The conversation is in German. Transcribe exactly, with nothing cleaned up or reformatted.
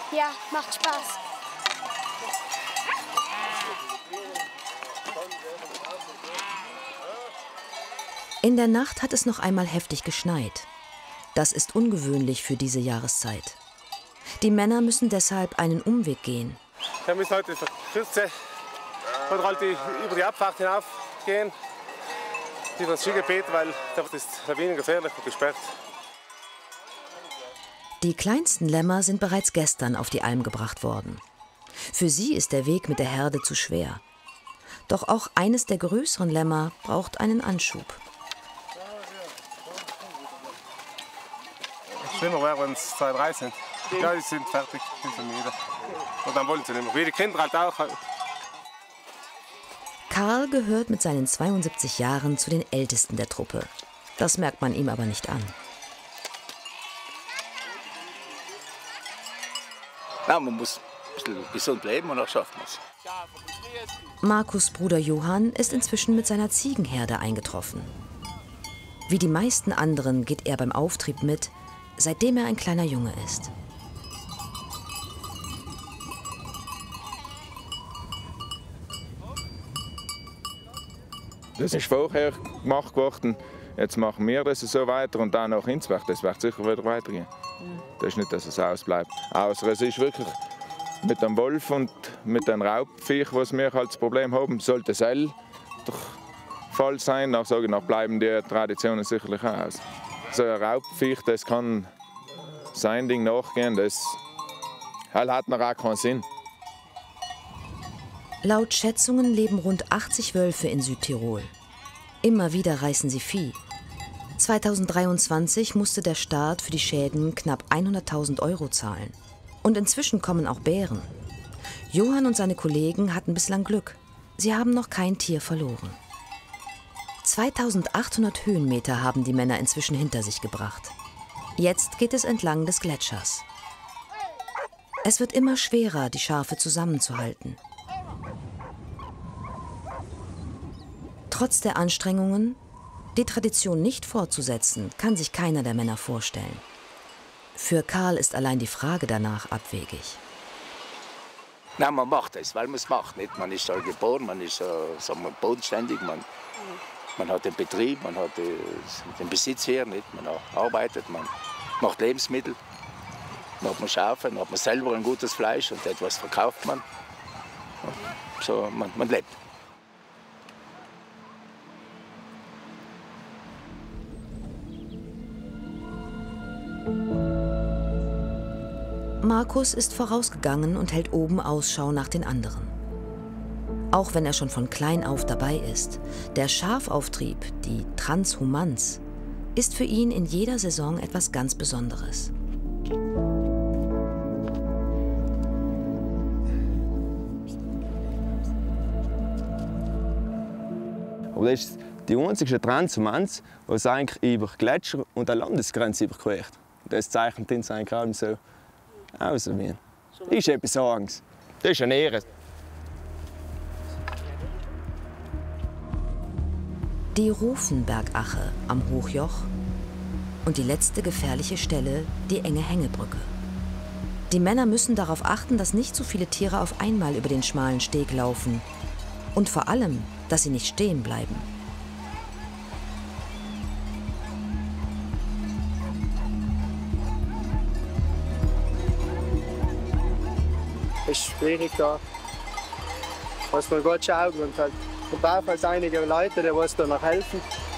Ja, macht Spaß. In der Nacht hat es noch einmal heftig geschneit. Das ist ungewöhnlich für diese Jahreszeit. Die Männer müssen deshalb einen Umweg gehen. Wir müssen heute zur Kürze und halt die, über die Abfahrt hinaufgehen, über das Skigebiet, weil dort ist lawinengefährlich und gesperrt. Die kleinsten Lämmer sind bereits gestern auf die Alm gebracht worden. Für sie ist der Weg mit der Herde zu schwer. Doch auch eines der größeren Lämmer braucht einen Anschub. Schlimmer wäre, wenn es zwei, drei sind. Ja, die sind fertig, die sind müde. Und dann wollen sie nicht mehr. Wie die Kinder halt auch. Karl gehört mit seinen zweiundsiebzig Jahren zu den Ältesten der Truppe. Das merkt man ihm aber nicht an. Ja, man muss ein bisschen gesund leben und dann schafft man es. Markus' Bruder Johann ist inzwischen mit seiner Ziegenherde eingetroffen. Wie die meisten anderen geht er beim Auftrieb mit, seitdem er ein kleiner Junge ist. Das ist vorher gemacht worden. Jetzt machen wir das so weiter und dann nach Hinsberg. Das wird sicher wieder weitergehen. Das ist nicht, dass es ausbleibt. Außer es ist wirklich mit dem Wolf und mit den Raubviech, was wir halt das Problem haben, sollte es der Fall sein. Nach, sage ich, nach bleiben die Traditionen sicherlich auch aus. So ein Raubviech, das kann sein Ding nachgehen. Das hat noch auch keinen Sinn. Laut Schätzungen leben rund achtzig Wölfe in Südtirol. Immer wieder reißen sie Vieh. zweitausenddreiundzwanzig musste der Staat für die Schäden knapp hunderttausend Euro zahlen. Und inzwischen kommen auch Bären. Johann und seine Kollegen hatten bislang Glück. Sie haben noch kein Tier verloren. zweitausendachthundert Höhenmeter haben die Männer inzwischen hinter sich gebracht. Jetzt geht es entlang des Gletschers. Es wird immer schwerer, die Schafe zusammenzuhalten. Trotz der Anstrengungen, die Tradition nicht fortzusetzen, kann sich keiner der Männer vorstellen. Für Karl ist allein die Frage danach abwegig. Nein, man macht es, weil man es macht. Nicht? Man ist da geboren, man ist uh, sagen wir, bodenständig, man, man hat den Betrieb, man hat uh, den Besitz hier, nicht? Man arbeitet, man macht Lebensmittel, dann hat man Schafe, dann hat man selber ein gutes Fleisch und etwas verkauft man. So, man, man lebt. Markus ist vorausgegangen und hält oben Ausschau nach den anderen. Auch wenn er schon von klein auf dabei ist, der Schafauftrieb, die Transhumanz, ist für ihn in jeder Saison etwas ganz Besonderes. Aber das ist die einzige Transhumanz, die es eigentlich über Gletscher und eine Landesgrenze überquert. Das zeichnet uns eigentlich auch so aus. Das ist etwas Angst. Das ist eine Ehre. Die Rufenbergache am Hochjoch und die letzte gefährliche Stelle, die enge Hängebrücke. Die Männer müssen darauf achten, dass nicht so viele Tiere auf einmal über den schmalen Steg laufen und vor allem, dass sie nicht stehen bleiben. Es ist schwierig da. Muss man gut schauen und halt, man braucht halt einige Leute, die uns da noch helfen.